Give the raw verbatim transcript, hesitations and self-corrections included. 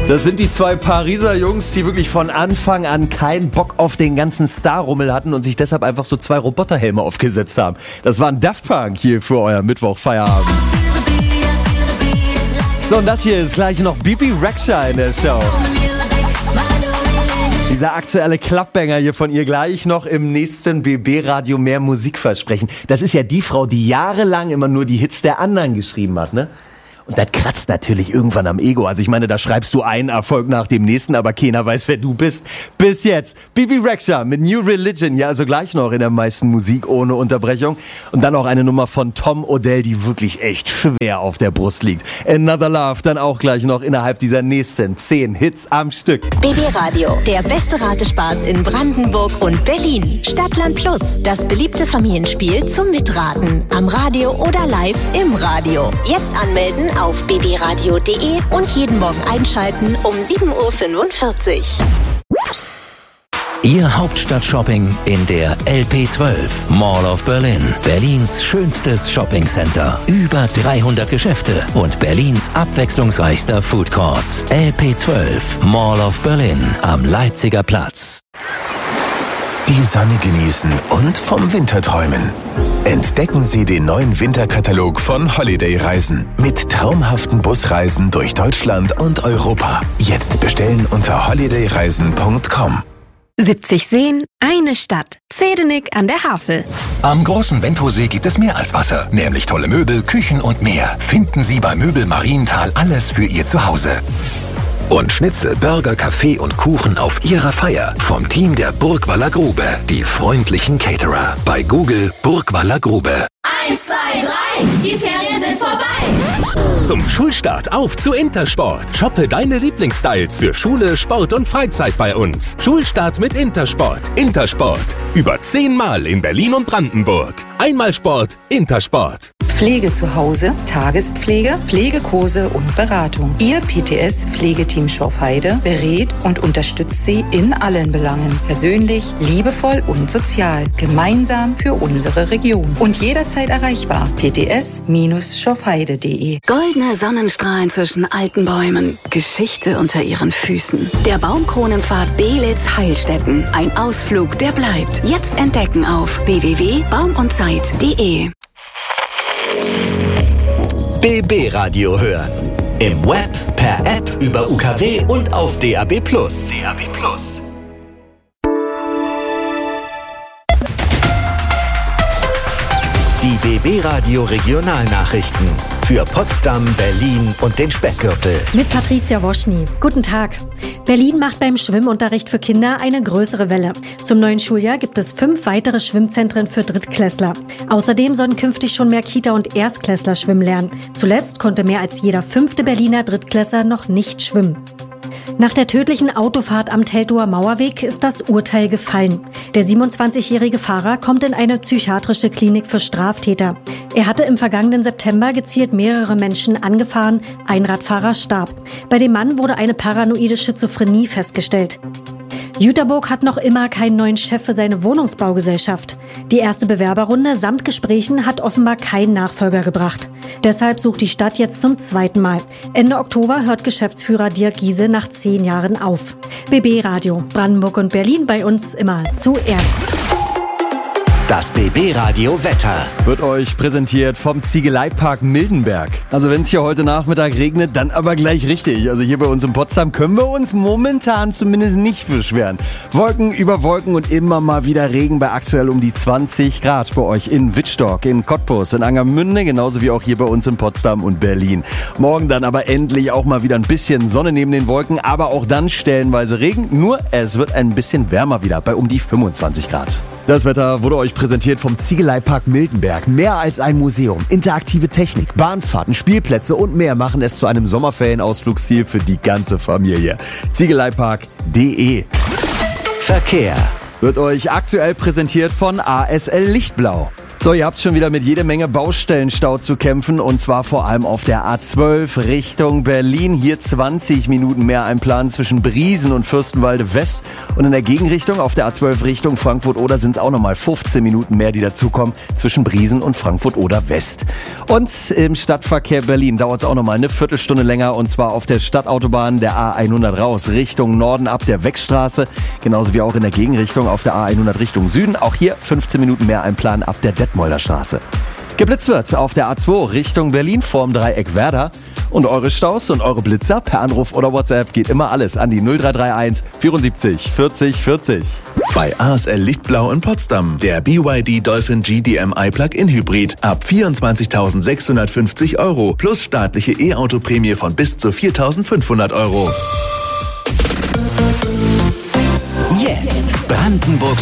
Das sind die zwei Pariser Jungs, die wirklich von Anfang an keinen Bock auf den ganzen Starrummel hatten und sich deshalb einfach so zwei Roboterhelme aufgesetzt haben. Das waren Daft Punk hier für euer Mittwochfeierabend. So, und das hier ist gleich noch Bebe Rexha in der Show. Dieser aktuelle Klappbanger hier von ihr gleich noch im nächsten B B-Radio mehr Musik versprechen. Das ist ja die Frau, die jahrelang immer nur die Hits der anderen geschrieben hat, ne? Und das kratzt natürlich irgendwann am Ego. Also ich meine, da schreibst du einen Erfolg nach dem nächsten, aber keiner weiß, wer du bist. Bis jetzt Bebe Rexha mit New Religion. Ja, also gleich noch in der meisten Musik ohne Unterbrechung. Und dann auch eine Nummer von Tom Odell, die wirklich echt schwer auf der Brust liegt. Another Love dann auch gleich noch innerhalb dieser nächsten zehn Hits am Stück. B B-Radio, der beste Ratespaß in Brandenburg und Berlin. Stadtland Plus, das beliebte Familienspiel zum Mitraten. Am Radio oder live im Radio. Jetzt anmelden auf b b radio punkt d e und jeden Morgen einschalten um sieben Uhr fünfundvierzig. Ihr Hauptstadt-Shopping in der L P zwölf, Mall of Berlin. Berlins schönstes Shoppingcenter. Über dreihundert Geschäfte und Berlins abwechslungsreichster Food Court. L P zwölf, Mall of Berlin am Leipziger Platz. Die Sonne genießen und vom Winter träumen. Entdecken Sie den neuen Winterkatalog von Holiday Reisen mit traumhaften Busreisen durch Deutschland und Europa. Jetzt bestellen unter holiday reisen punkt com. siebzig Seen, eine Stadt. Zedenik an der Havel. Am großen Ventosee gibt es mehr als Wasser, nämlich tolle Möbel, Küchen und mehr. Finden Sie bei Möbel Marienthal alles für Ihr Zuhause. Und Schnitzel, Burger, Kaffee und Kuchen auf Ihrer Feier vom Team der Burgwaller Grube. Die freundlichen Caterer. Bei Google Burgwaller Grube. Eins, zwei, drei, die Ferien sind vorbei. Zum Schulstart auf zu Intersport. Shoppe deine Lieblingsstyles für Schule, Sport und Freizeit bei uns. Schulstart mit Intersport. Intersport. Über zehnmal in Berlin und Brandenburg. Einmal Sport, Intersport. Pflege zu Hause, Tagespflege, Pflegekurse und Beratung. Ihr P T S-Pflegeteam Schorfheide berät und unterstützt Sie in allen Belangen. Persönlich, liebevoll und sozial. Gemeinsam für unsere Region. Und jederzeit erreichbar. p t s schorfheide punkt d e. Goldene Sonnenstrahlen zwischen alten Bäumen. Geschichte unter ihren Füßen. Der Baumkronenpfad Belitz Heilstätten. Ein Ausflug, der bleibt. Jetzt entdecken auf w w w punkt baumundzeit punkt d e. B B-Radio hören. Im Web, per App, über U K W und auf D A B plus. D A B plus. Die B B-Radio Regionalnachrichten für Potsdam, Berlin und den Speckgürtel. Mit Patricia Woschny. Guten Tag. Berlin macht beim Schwimmunterricht für Kinder eine größere Welle. Zum neuen Schuljahr gibt es fünf weitere Schwimmzentren für Drittklässler. Außerdem sollen künftig schon mehr Kita- und Erstklässler schwimmen lernen. Zuletzt konnte mehr als jeder fünfte Berliner Drittklässler noch nicht schwimmen. Nach der tödlichen Autofahrt am Teltower Mauerweg ist das Urteil gefallen. Der siebenundzwanzigjährige Fahrer kommt in eine psychiatrische Klinik für Straftäter. Er hatte im vergangenen September gezielt mehrere Menschen angefahren, ein Radfahrer starb. Bei dem Mann wurde eine paranoide Schizophrenie festgestellt. Jüterburg hat noch immer keinen neuen Chef für seine Wohnungsbaugesellschaft. Die erste Bewerberrunde samt Gesprächen hat offenbar keinen Nachfolger gebracht. Deshalb sucht die Stadt jetzt zum zweiten Mal. Ende Oktober hört Geschäftsführer Dirk Giese nach zehn Jahren auf. B B-Radio, Brandenburg und Berlin bei uns immer zuerst. Das B B-Radio Wetter wird euch präsentiert vom Ziegeleipark Mildenberg. Also wenn es hier heute Nachmittag regnet, dann aber gleich richtig. Also hier bei uns in Potsdam können wir uns momentan zumindest nicht beschweren. Wolken über Wolken und immer mal wieder Regen bei aktuell um die zwanzig Grad bei euch in Wittstock, in Cottbus, in Angermünde, genauso wie auch hier bei uns in Potsdam und Berlin. Morgen dann aber endlich auch mal wieder ein bisschen Sonne neben den Wolken, aber auch dann stellenweise Regen. Nur es wird ein bisschen wärmer wieder bei um die fünfundzwanzig Grad. Das Wetter wurde euch präsentiert vom Ziegeleipark Mildenberg. Mehr als ein Museum, interaktive Technik, Bahnfahrten, Spielplätze und mehr machen es zu einem Sommerferienausflugsziel für die ganze Familie. Ziegeleipark punkt d e. Verkehr Wird euch aktuell präsentiert von A S L Lichtblau. So, ihr habt schon wieder mit jede Menge Baustellenstau zu kämpfen und zwar vor allem auf der A zwölf Richtung Berlin. Hier zwanzig Minuten mehr einplanen zwischen Briesen und Fürstenwalde West und in der Gegenrichtung auf der A zwölf Richtung Frankfurt-Oder sind es auch nochmal fünfzehn Minuten mehr, die dazukommen zwischen Briesen und Frankfurt-Oder West. Und im Stadtverkehr Berlin dauert es auch nochmal eine Viertelstunde länger und zwar auf der Stadtautobahn der A hundert raus Richtung Norden ab der Wechstraße, genauso wie auch in der Gegenrichtung auf der A hundert Richtung Süden. Auch hier fünfzehn Minuten mehr einplanen ab der Detmolder Straße. Geblitzt wird auf der A zwei Richtung Berlin vorm Dreieck Werder. Und eure Staus und eure Blitzer per Anruf oder WhatsApp geht immer alles an die null drei drei eins vierundsiebzig vierzig vierzig. Bei A S L Lichtblau in Potsdam der B Y D Dolphin G D M I Plug-in Hybrid ab vierundzwanzigtausendsechshundertfünfzig Euro plus staatliche E-Auto-Prämie von bis zu viertausendfünfhundert Euro. Jetzt Brandenburgs